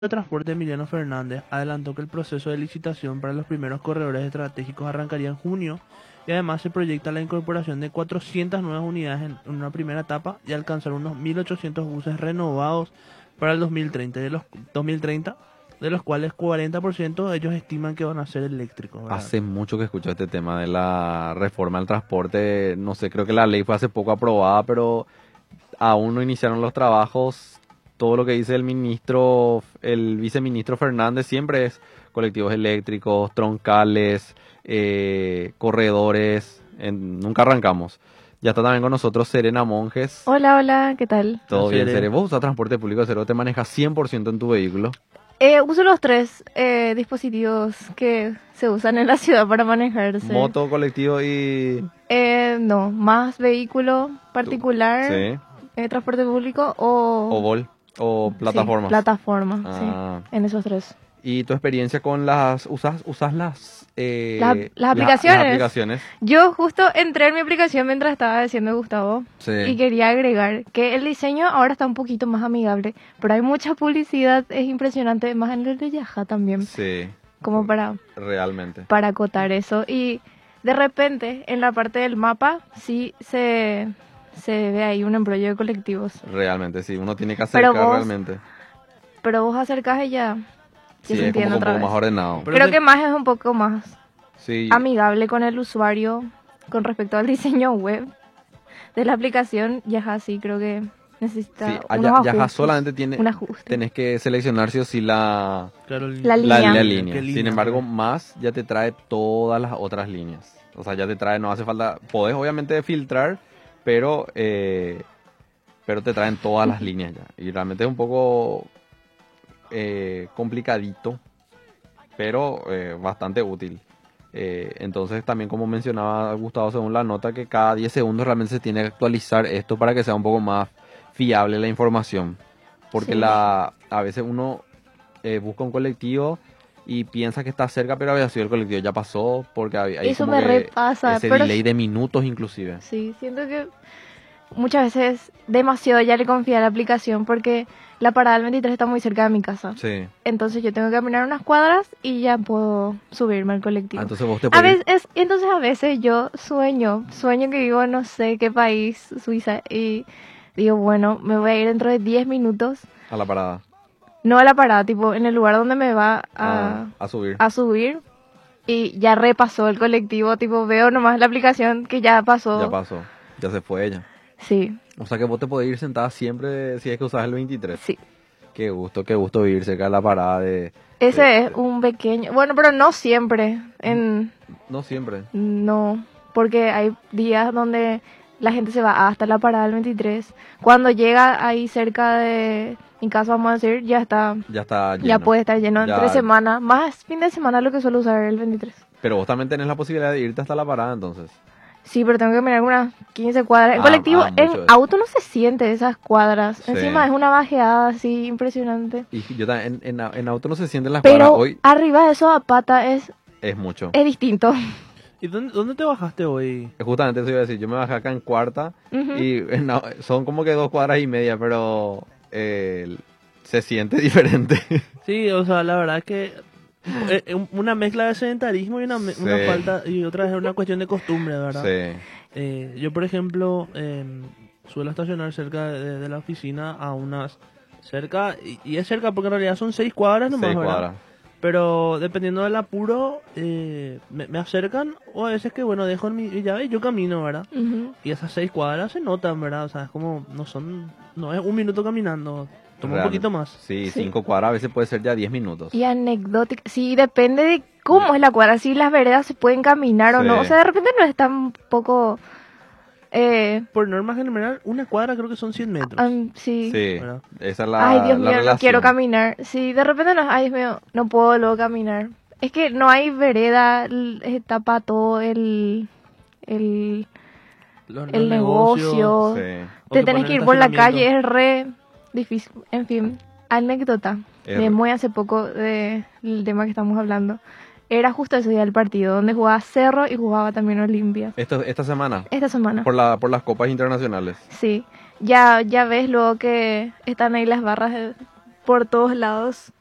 de Transporte Emiliano Fernández adelantó que el proceso de licitación para los primeros corredores estratégicos arrancaría en junio y además se proyecta la incorporación de 400 nuevas unidades en una primera etapa y alcanzar unos 1.800 buses renovados para el 2030, de los cuales 40% ellos estiman que van a ser eléctricos, ¿verdad? Hace mucho que escucho este tema de la reforma del transporte. No sé, creo que la ley fue hace poco aprobada, pero aún no iniciaron los trabajos. Todo lo que dice el viceministro Fernández siempre es colectivos eléctricos, troncales, corredores. Nunca arrancamos. Ya está también con nosotros Serena Monjes. Hola, hola, ¿qué tal? Todo bien, Sere. Sere. ¿Vos usas transporte público, Sere? ¿Te manejas 100% en tu vehículo? Uso los tres dispositivos que se usan en la ciudad para manejarse. Moto, colectivo y... No, más vehículo particular, Sí. Transporte público O Vol. O sí, plataformas. plataforma, Ah. sí, en esos tres. ¿Y tu experiencia con las... ¿Usas las... Las aplicaciones. Las aplicaciones. Yo justo entré en mi aplicación mientras estaba diciendo Gustavo Sí. y quería agregar que el diseño ahora está un poquito más amigable, pero hay mucha publicidad, es impresionante, más en el de Yaja también, Sí, como realmente. para acotar eso. Y de repente, en la parte del mapa, sí se ve ahí un embrollo de colectivos. Realmente, sí. Uno tiene que Pero acercar vos- realmente. Pero vos acercás y ya Sí, se es como entiende un otra poco vez. más ordenado. Pero Creo te- que más es un poco más Sí, amigable con el usuario con respecto al diseño web de la aplicación. Yaja sí creo que necesita sí. unos Yaja ajustes, solamente tiene... un ajuste. Tenés que seleccionar sí o sí la Claro, La la línea. línea. ¿Qué Sin línea? embargo, más ya te trae todas las otras líneas. O sea, ya te trae, no hace falta... Podés obviamente filtrar, pero te traen todas las líneas ya. Y realmente es un poco complicadito, pero bastante útil. Entonces también, como mencionaba Gustavo, según la nota, que cada 10 segundos realmente se tiene que actualizar esto para que sea un poco más fiable la información. Porque Sí. a veces uno busca un colectivo y piensa que está cerca, pero había sido el colectivo ya pasó, porque hay Eso como me que repasa, ese pero delay de minutos inclusive. sí, siento que muchas veces demasiado ya le confía a la aplicación porque la parada del 23 está muy cerca de mi casa. Sí. Entonces yo tengo que caminar unas cuadras y ya puedo subirme al colectivo. Entonces vos te A podés ir entonces a veces yo sueño que vivo en no sé qué país, Suiza, y digo, bueno, me voy a ir dentro de 10 minutos, a la parada, no a la parada, tipo en el lugar donde me va a subir. a subir, y ya repasó el colectivo, tipo veo nomás la aplicación que ya pasó. Ya pasó, ya se fue ella. Sí, O sea que vos te podés ir sentada siempre si es que usas el 23. sí. Qué gusto vivir cerca de la parada de... Ese de- es un pequeño, bueno, pero no siempre, No siempre. no, porque hay días donde la gente se va hasta la parada del 23. Cuando llega ahí cerca de mi casa, vamos a decir, ya está, Ya está lleno. ya puede estar lleno Ya- entre semana, más fin de semana lo que suelo usar el 23. Pero vos también tenés la posibilidad de irte hasta la parada entonces. Sí, pero tengo que mirar unas 15 cuadras. En Ah, colectivo, mucho en eso. auto no se siente esas cuadras. Sí. Encima es una bajeada así impresionante. Y yo también en auto no se sienten las Pero cuadras. Hoy arriba de eso a pata es mucho. distinto. ¿Y dónde te bajaste hoy? Justamente eso iba a decir. Yo me bajé acá en Cuarta Ujú. y son como que 2 cuadras y media, pero se siente diferente. Sí, o sea, la verdad es que una mezcla de sedentarismo y una Sí. falta, y otra es una cuestión de costumbre, ¿verdad? Sí. Yo, por ejemplo, suelo estacionar cerca de la oficina cerca, y es cerca porque en realidad son 6 cuadras nomás, 6 ¿verdad? cuadras. Pero dependiendo del apuro, me acercan, o a veces que, bueno, dejo mi llave y yo camino, ¿verdad? Ujú. Y esas 6 cuadras se notan, ¿verdad? O sea, es como, no es un minuto caminando, toma un Realmente. poquito más. Sí, Sí. 5 cuadras a veces puede ser ya 10 minutos. Y anecdótica, sí, depende de cómo es la cuadra, si las veredas se pueden caminar o Sí. no, o sea, de repente no es tan poco, Por norma general, una cuadra creo que son 100 metros. sí. Sí, ¿Verdad? esa es la Ay, Dios la mío, no relación. quiero caminar, sí, de repente no, ay, Dios mío, no puedo luego caminar, es que no hay vereda, tapa todo el Los negocio, Sí. o te que tenés ponen que ir por la calle, estacionamiento. es re difícil, en fin, anécdota de muy hace poco del tema que estamos hablando. Era justo ese día del partido, donde jugaba Cerro y jugaba también Olimpia. Esta semana, Esta semana. por las copas internacionales. Sí. Ya ves luego que están ahí las barras por todos lados